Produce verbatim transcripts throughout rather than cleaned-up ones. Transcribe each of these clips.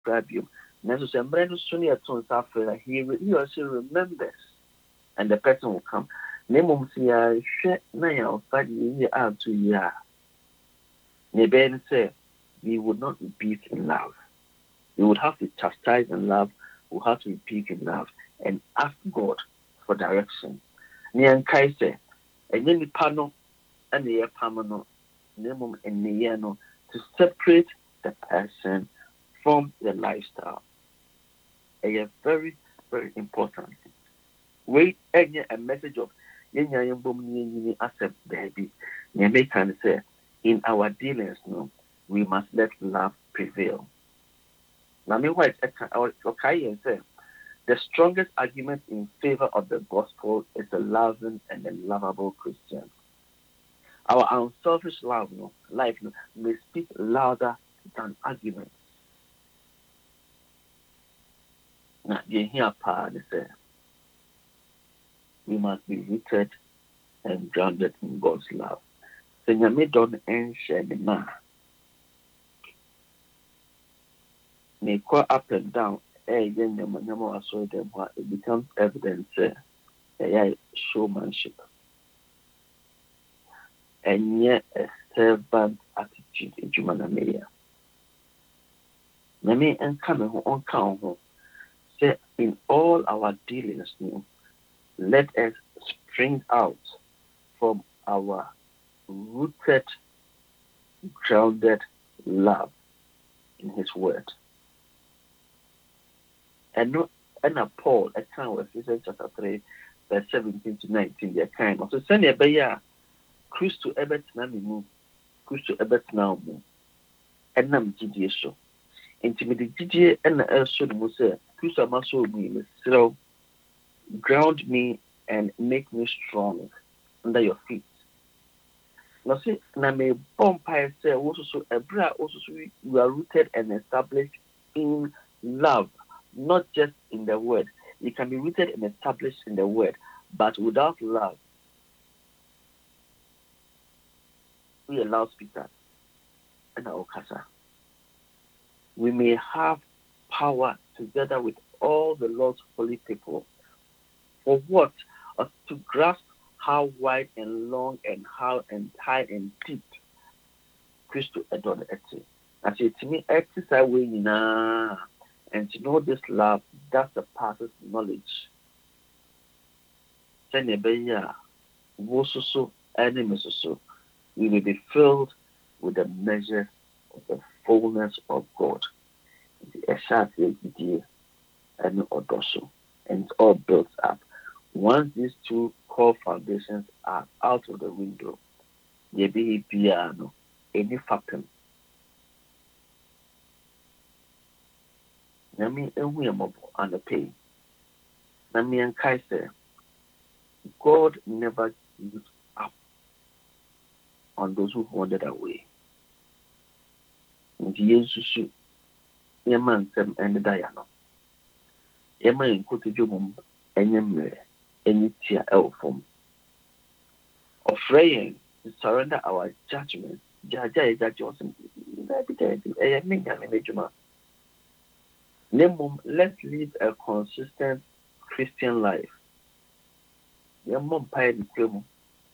Grabium. Neso sembrano suni aton safra he he also remembers and the person will come. Nemo sia she na ya ofa ye out to ya. Ne ben say we would not repeat in love. We would have to chastise in love, we would have to repeat in love and ask God for direction. Nyan kai say enye nipa no and the pam no nemo eniye no to separate the person from the lifestyle. A very, very important. Wait, any a message of yenya yembom ni accept baby. Nyame can say in our dealings, no, we must let love prevail. Now, meanwhile, okay, say the strongest argument in favor of the gospel is a loving and a lovable Christian. Our unselfish love, no, life, no, may speak louder than arguments. Now, you hear part say we must be rooted and grounded in God's love. So nyame dɔ no ɛnhyɛ ne ma may go up and down ɛyɛ nyama nyama asɔre dɛm hɔ it becomes evident sɛ ɛyɛ showmanship ɛnyɛ a servant attitude adwuma na meyɛ nyame ɛnka me ho ɔnka wo ho sɛ in all our dealings no let us spring out from our rooted, grounded love in his word. And no and a Paul at time of Ephesians chapter three, verse seventeen to nineteen, their kind of so send a bear Christ to Ebert Namimu, Christ to Ebert Namu, and Nam G D so. Intimidate G D and the also the Mose, Christ Amaso me, so ground me and make me strong under your feet. Now see, na me bonfire say also so ebra also so we are rooted and established in love, not just in the word. You can be rooted and established in the word, but without love, we are loudspeakers and our casa. We may have power together with all the Lord's holy people. For what? Uh, to grasp how wide and long and how and high and deep Christo adore eti. As you to me exercise way na and to know this love that surpasses knowledge. Send a beya wososo enemies so we will be filled with the measure of the fullness of God. The exact idea and odoso and it's all built up. Once these two core foundations are out of the window, they be piano, any fappen. Nami enwe mobo and the pay. Nami and Kaiser, God never gives up on those who wandered away. In Jesus, Yaman Sem and the Diana. Yaman Kutijum and Yamre. Any tear from of praying to surrender our judgment. Jaja is that Johnson. Let's live a consistent Christian life. Your mom paid the criminal.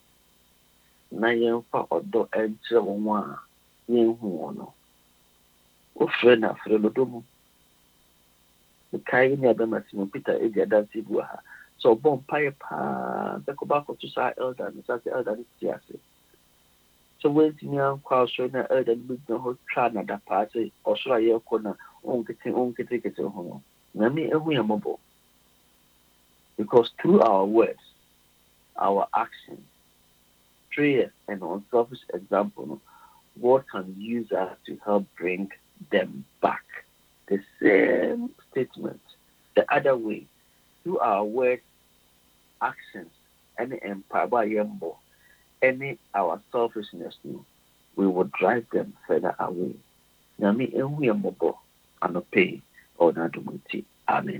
Nine for or do edge one. Yen who no. O friend of Frelodomo. The kind of them as Peter Edia Dancy Buha. So bon pie pa the tobacco to say elder and such elder is so when you call so na elder big no whole trana that party or so I corner on getting on getting it home. Nami every mobile. Because through our words, our actions, prayer and unselfish example, God can use us to help bring them back. The same statement, the other way. Through our words, actions, any empire by Yambo, any our selfishness, we will drive them further away. Nami enwi yamobo anope or nadumuti. Amen.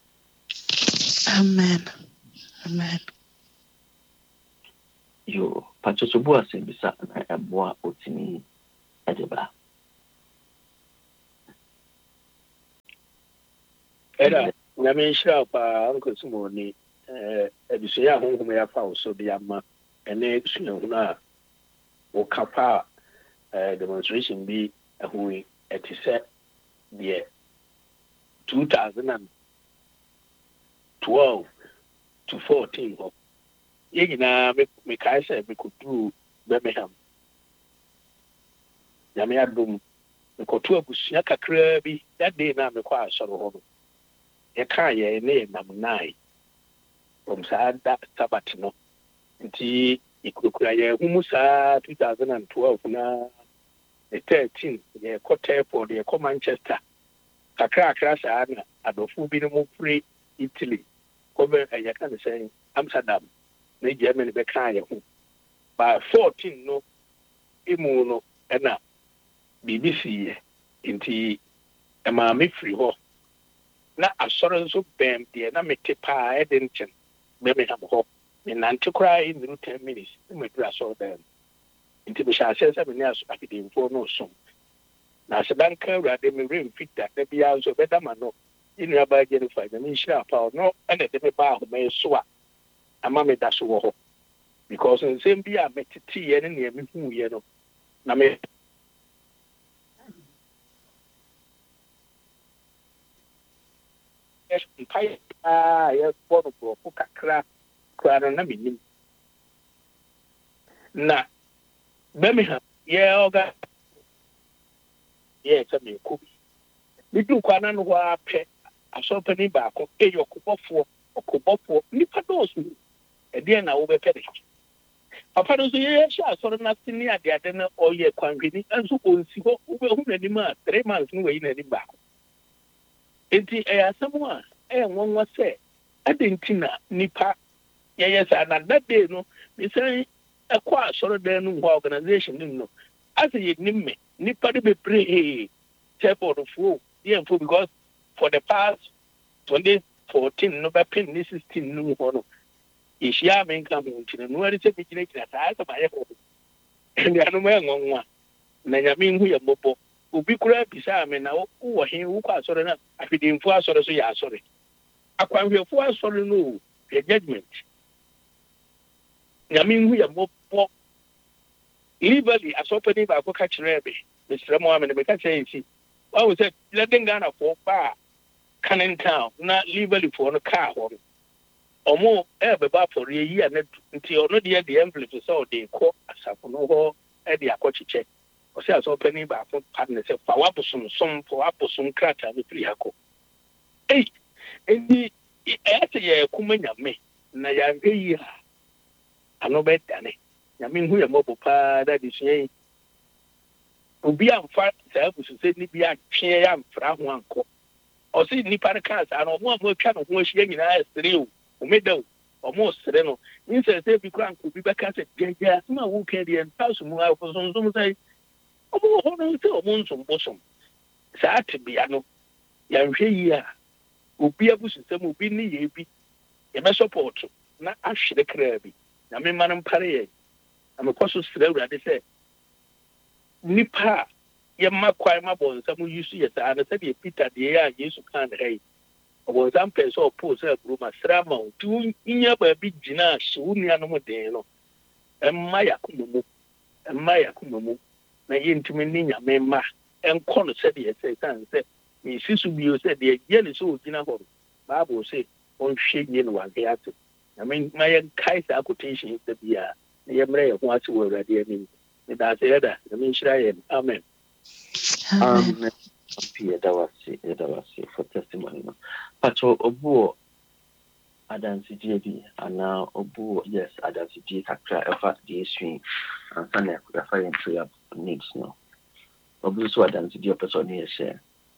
Amen. Amen. Yo, pachosubu asembisa na emwa otini edeba. Era, Yamin Sharpa, Uncle Simoni, Ebisia, whom we have found so the Yama, and next, you know, or Kappa demonstration be a who at set the two thousand twelve to fourteen. Yegina, make I said we could do Birmingham. Yamia Boom, the Kotua Busiaka Krabi, that day now require sorrow. A car ye name number nine from Sada Sabatino. Nti ikukuya humusa two thousand twelve na thirteen ye kote for the Manchester. Kakra krasa na adofu bi no free Italy. Cover a yakan saying Amsterdam. Na Germany be kan ye hu. By fourteen no imu no na B B C nti e ma me free ho. Na asɔre nso bɛn deɛ na mete paa ɛde nkyɛn Birmingham hɔ menante koraa in the ten minutes na maduru asɔre bɛn nti mehyɛ aseɛ sɛ mene akedemfoɔ no som na sɛ danka awurade meremfita da biara nso bɛda ma no yɛnnuabaa Jennifer na menhyira pa no ɛna de me baa ahoma so a ama meda so wɔ hɔ because nsɛm bi a meteteeɛ ne nea mehuuiɛ no na me mpae a yɛbɔ no borɔfo kakra koraa no na menim na Birmingham yɛ ɔga yɛ sɛ meekɔ bi medu kwana no hɔ a pɛ asɔrpani baako ɛyɛ ɔkobɔfoɔ ɔkobɔfoɔ nnipa dɔɔso ɛdeɛ na wobɛpɛ de papa no nso yɛhyɛ asɔre no ase ne adeade no ɔyɛ kwanhwɛni nso ɔnsi hɔ wobɛhu n'anim a three months no wayi n'anim baako enti ɛyɛ asɛm a ɛyɛ nwanwa sɛ ɛde nti na nipa yɛyɛ saa na that day no mesan ɛkɔ asɔre dan no hɔ organization no no asɛ yɛnim me nipa de bebree tɛbɔdfoɔ yɛmfo because for the past twenty fourteen no bɛpem ne sixteen no mu hɔ no yɛhyia me nka mo nti no no ɛde sɛ megyinagyina saa sɛ mayɛ hɔ nnuanom ɛyɛ nwanwa na nyame nhu yɛ mmɔbɔ obi kura bisa me na wowɔ he wokɔ asɔre no ahwedemfo asɔre so yɛ asɔre akwanhwɛfo asɔre no yɛ judgment nyame nhu yɛ mmɔbɔ legally asɔpani baako ka kyerɛ me mesrɛ mo ame no meka kyerɛ yɛsi wawo sɛ lɛden ghanafoɔ ba a Canning Town na legally foɔ no kaa hɔ no ɔmo ɛbɛba afɔre yi a ne nti ɔno deɛ de envelope sɛ ɔde kɔ asafo no hɔ ɛde akɔkyekyɛ ɔsɛ asɔpani baako pa ne sɛ fa wabosomsom fa wabosom krataa no firi ha kɔ ei enti ɛyɛ sɛ yɛ kuma nyame na yɛahwɛ yi a ano bɛdane nyame hu yɛ mmɔbɔ paa da de sua yi obi amfa saa abususɛ ni bi atweɛ yɛ amfra ho ankɔ ɔsɛ nnipa no kaa saa no ɔmo a mo atwa no ho ahyia nyinaa ɛsere o ɔmɛda o ɔmo sere no nsɛ sɛ bi kora nko bi bɛka sɛ gyagya asɛm a woka deɛ mpa so mu a ɔkɔsonsom sɛ ɔmo wɔ hɔ no sɛ ɔmo nsombosom saa tebea no yɛnhwɛ yi a obi abususɛm obi ne yɛ bi yɛbɛsɔpɔɔto na ahwere kraa bi na mema no mpare yɛ na mekɔ so srɛ awurade sɛ nnipa a yɛma kwan ma bɔnsam yi so yɛ saa no sɛdeɛ Peter deɛ yɛ a Yesu kaa ne ha yi ɔbɔnsam pɛɛ sɛ ɔpoo sɛ aburo ma srɛ ama wo nti wonya baabi gyina a hye wo nuanom den no ɛmma yɛakoma mu ɛmma yɛakoma mu na yɛntumi ne nyame mma ɛnkɔ no sɛdeɛ sɛ ɛsiane sɛ mesi so bio sɛ deɛ yɛ ne sɛ ɔgyina hɔ no Bible sɛ ɔnhwɛ yie no wanhwɛ ase na ma yɛnkae saa quotation sɛ biaa na yɛmmerɛ yɛ ho ase wɔ Awurade anim meda ase yɛda na menhyira yɛn amen amen yɛda wase yɛda wase for testimony no pato obuo adansidie bi anaa obuo yes adansidie kakra ɛfa deɛ esui ansa na yɛfa yɛn prayer needs no obuo so adansidie ɔpɛ sɛ ɔne yɛhyɛ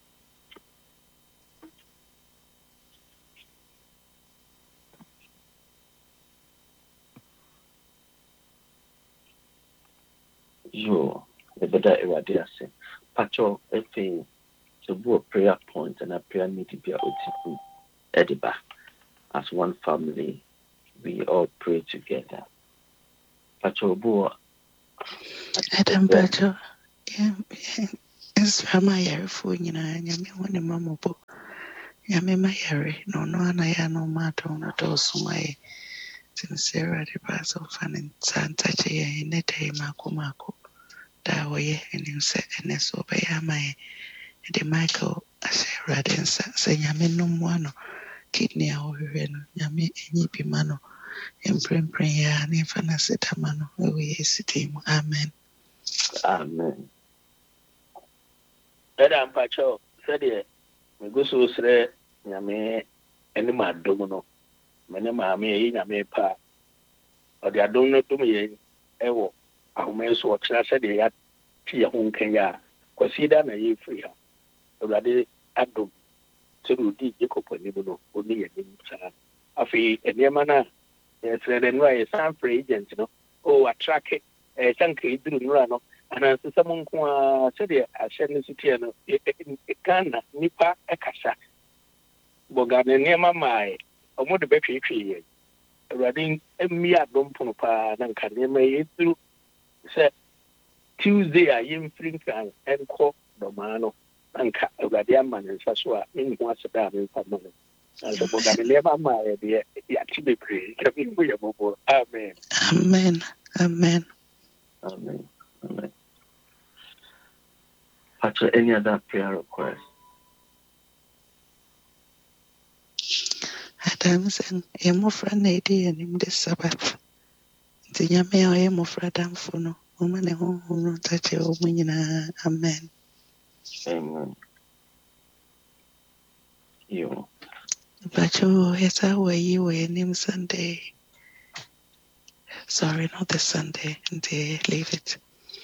yo ebeda Awurade ase pato efe to do a prayer point and a prayer meeting be able Ediba. As one family, we all pray together. Pacho Bua Adam Pacho, yeah, it's from my phone, you know, and you want a mamma book. Yame Mayari, no, no, Anaya, no matter, not also my sincere pass of fun and Santa Chia in a day, Mako Mako, that way, and you said, and so by my the Michael, I say, Radin, say, Yame no mono, kidney, or Yame, any pimano, and prim prayer, and infana setamano, we sit Amen. Amen. Eda mpacho sede me go so sre nyame ene ma dom no mene ma me yi nyame pa o de adom no dom ye ewo ahome so o kira sede ya ti ye ho nkan ya kwasida na ye free ha awurade adom turu di jekopo ni no oni ye nim sa afi enema na ye sre no ye san free agent no o attract eh sanka iduru no no ana sisa mun kuma sede ahye ne sitie no Ghana nipa ekasa bogane nema mai omo de betwetwe ye awurade emi adom pono pa na nka nema yeduru se Tuesday a yimfiri kan enko domano nka awurade ama ne nsa so a eni ho aseda me fa no na so bogane nema mai de ya tibebre kabi mu ye bobo amen Amen. Amen. Amen. Amen. After any other prayer request? Adams and Emofra Nady and him this Sabbath. The Yame or Emofra Damfono, woman and home no touch a woman. Amen. Amen. You. But you, yes, I were you were name Sunday. Sorry, not the Sunday, and they leave it.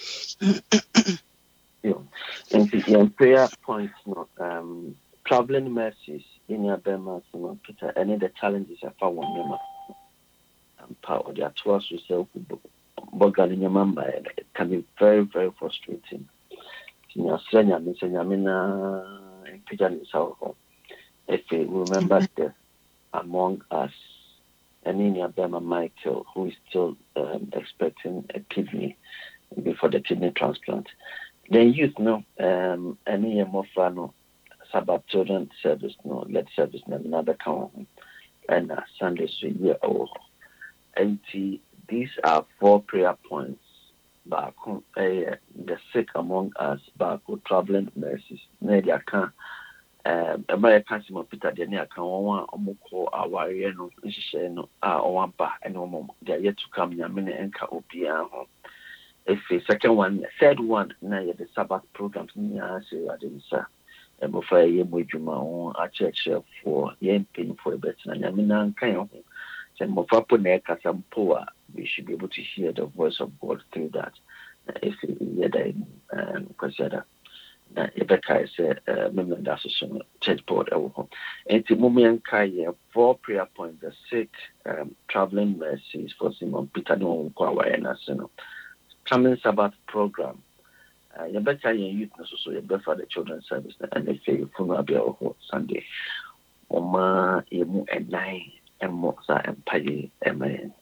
You. And the prayer points, no, um, traveling mercies in your Burma, Peter, any of the challenges I found one member. And power, the atwas yourself, Bogal in your member, it can be very, very frustrating. In your senior, Miss Yamina, and Pijan is our home. If we remember death among us, and in your Burma Michael, who is still um, expecting a kidney before the kidney transplant. Then youth no um any more no Sabbath children service no let service no another count and uh, Sunday so year oh and these are four prayer points back uh, the sick among us back traveling nurses media can um American Simon Peter the near can one omoko aware no nhihye no a one ba and one they are yet to come nyamene enka obia ho. If the second one, third one, now the Sabbath programs, I say, I didn't say, and before you move your own, I church for yen paying for a better. And I mean, I'm kind of saying, Mofapo some poor, we should be able to hear the voice of God through that. If you um, consider that Rebecca is a member of the Association Church Board. And the moment four prayer points, the sick, um, traveling mercies for Simon Peter, no awareness, you know. Coming Sabbath program. Uh, you better your youth so you better the children's service and they say funeral be Sunday. Oma emu and nine and more and pay amen.